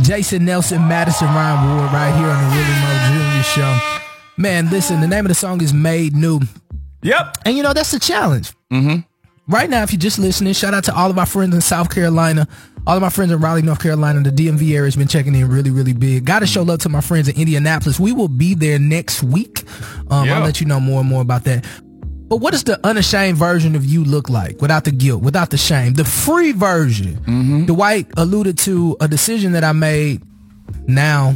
Jason Nelson, Madison Ryan Ward, right here on the Willie Mo Jr. Show. Man, listen, the name of the song is Made New. Yep. And you know, that's the challenge. Right now, if you're just listening, shout out to all of our friends in South Carolina, all of my friends in Raleigh, North Carolina. The DMV area has been checking in really, really big. Got to show love to my friends in Indianapolis. We will be there next week. I'll let you know more and more about that. But what does the unashamed version of you look like without the guilt, without the shame? The free version. Dwight alluded to a decision that I made now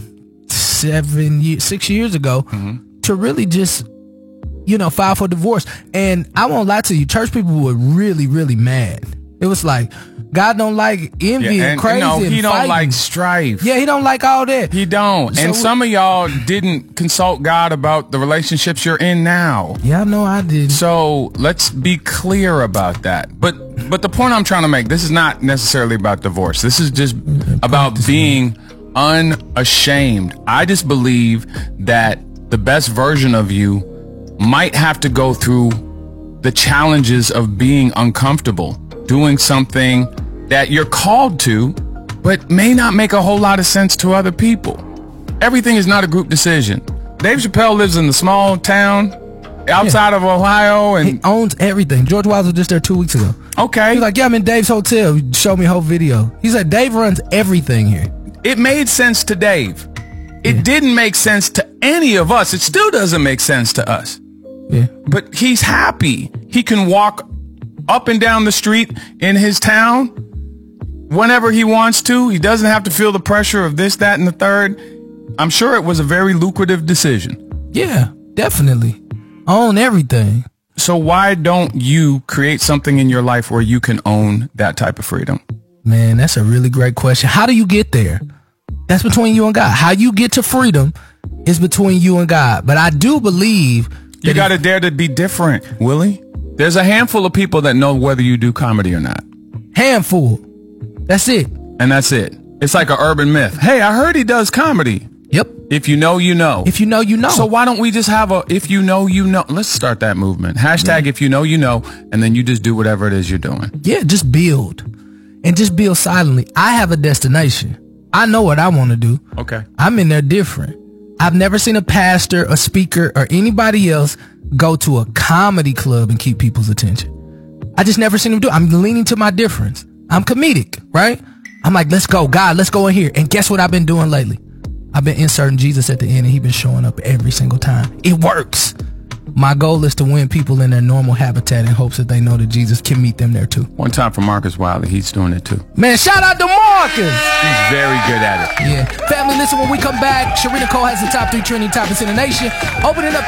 6 years ago to really just, you know, file for divorce. And I won't lie to you, church people were really, really mad. It was like, God don't like envy and crazy and he don't fighting. like strife. Yeah, he don't like all that. He don't. And some of y'all didn't consult God about the relationships you're in now. Yeah, I know I did. So let's be clear about that. But the point I'm trying to make, this is not necessarily about divorce. This is just about being unashamed. I just believe that the best version of you might have to go through the challenges of being uncomfortable, doing something that you're called to, but may not make a whole lot of sense to other people. Everything is not a group decision. Dave Chappelle lives in the small town outside of Ohio, and he owns everything. George Wilder was just there 2 weeks ago. Okay. He's like, yeah, I'm in Dave's hotel. He showed me a whole video. He's like, Dave runs everything here. It made sense to Dave. It didn't make sense to any of us. It still doesn't make sense to us. Yeah. But he's happy. He can walk up and down the street in his town whenever he wants to. He doesn't have to feel the pressure of this, that, and the third. I'm sure it was a very lucrative decision. Yeah, definitely. Own everything. So why don't you create something in your life where you can own that type of freedom? Man, that's a really great question. How do you get there? That's between you and God. How you get to freedom is between you and God. But I do believe you got to dare to be different, Willie. There's a handful of people that know whether you do comedy or not. Handful. That's it. And that's it. It's like an urban myth. Hey, I heard he does comedy. Yep. If you know, you know. If you know, you know. So why don't we just have a if you know, you know? Let's start that movement. Hashtag if you know, you know. And then you just do whatever it is you're doing. Yeah, just build. And just build silently. I have a destination. I know what I want to do. Okay. I'm in there different. I've never seen a pastor, a speaker, or anybody else go to a comedy club and keep people's attention. I just never seen them do it. I'm leaning to my difference. I'm comedic, right? I'm like, let's go. God, let's go in here. And guess what I've been doing lately? I've been inserting Jesus at the end, and he's been showing up every single time. It works. My goal is to win people in their normal habitat in hopes that they know that Jesus can meet them there too. One time for Marcus Wiley, he's doing it too. Man, shout out to Marcus. He's very good at it. Yeah. Family, listen, when we come back, Sharina Cole has the top 3 trending topics in the nation. Opening up